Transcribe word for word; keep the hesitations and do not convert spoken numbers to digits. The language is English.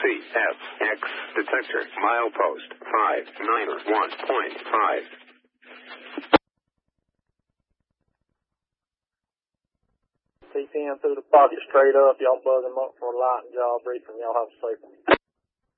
F X detector milepost five nine one point five. T ten through the pocket straight up. Y'all bug them up for a light job. Briefing. Y'all have a safe one.